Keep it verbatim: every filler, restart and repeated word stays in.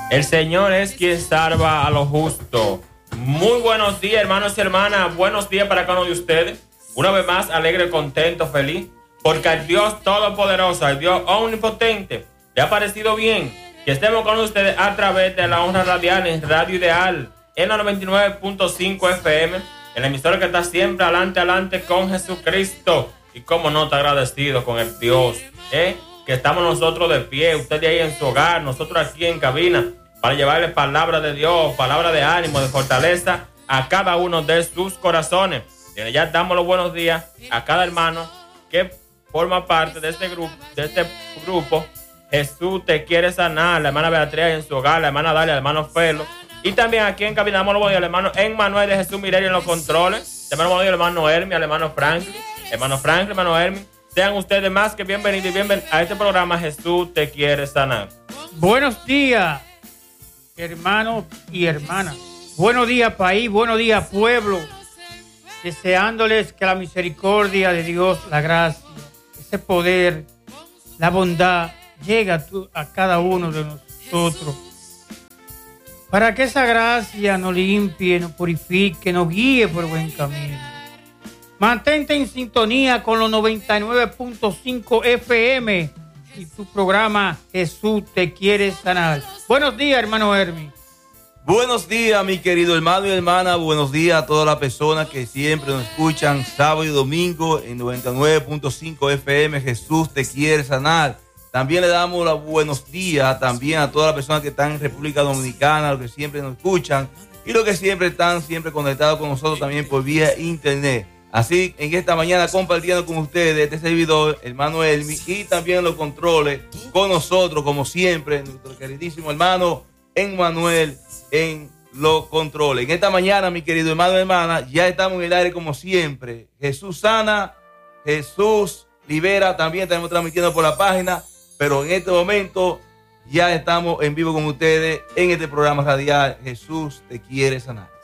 El Señor es quien salva a los justos. Muy buenos días, hermanos y hermanas. Buenos días para cada uno de ustedes. Una vez más, alegre, contento, feliz. Porque al Dios Todopoderoso, al Dios Omnipotente, le ha parecido bien que estemos con ustedes a través de la Honra Radial en Radio Ideal, en la noventa y nueve punto cinco F M, en la emisora que está siempre adelante, adelante con Jesucristo. Y cómo no está agradecido con el Dios, ¿eh? Que estamos nosotros de pie, usted de ahí en su hogar, nosotros aquí en cabina, para llevarle palabra de Dios, palabra de ánimo, de fortaleza a cada uno de sus corazones. Y ya damos los buenos días a cada hermano que forma parte de este grupo, de este grupo. Jesús te quiere sanar, la hermana Beatriz en su hogar, la hermana Dalia, el hermano Felo. Y también aquí en cabina damos los buenos días al hermano Emmanuel de Jesús Mirerio en los controles, el hermano buenos días al hermano Hermi, al hermano Franklin, hermano Franklin, hermano Hermi. Sean ustedes más que bienvenidos y bienvenidos a este programa Jesús te quiere sanar. Buenos días, hermanos y hermanas. Buenos días, país. Buenos días, pueblo. Deseándoles que la misericordia de Dios, la gracia, ese poder, la bondad llegue a, tu, a cada uno de nosotros. Para que esa gracia nos limpie, nos purifique, nos guíe por buen camino. Mantente en sintonía con los noventa y nueve punto cinco F M y tu programa Jesús te quiere sanar. Buenos días, hermano Hermi. Buenos días, mi querido hermano y hermana. Buenos días a todas las personas que siempre nos escuchan sábado y domingo en noventa y nueve punto cinco F M. Jesús te quiere sanar. También le damos los buenos días también a todas las personas que están en República Dominicana, los que siempre nos escuchan y los que siempre están siempre conectados con nosotros también por vía internet. Así, en esta mañana compartiendo con ustedes este servidor, hermano Elmi, y también los controles con nosotros, como siempre, nuestro queridísimo hermano Emmanuel en los controles. En esta mañana, mi querido hermano y hermana, ya estamos en el aire como siempre. Jesús sana, Jesús libera, también estamos transmitiendo por la página, pero en este momento ya estamos en vivo con ustedes en este programa radial Jesús te quiere sanar.